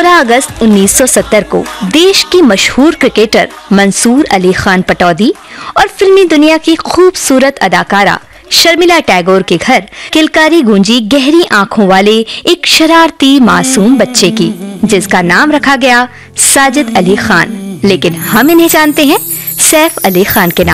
12 अगस्त 1970 को देश की मशहूर क्रिकेटर मंसूर अली खान पटौदी और फिल्मी दुनिया की खूबसूरत अदाकारा शर्मिला टैगोर के घर किलकारी गूंजी गहरी आंखों वाले एक शरारती मासूम बच्चे की, जिसका नाम रखा गया साजिद अली खान, लेकिन हम इन्हें जानते हैं सैफ अली खान के नाम।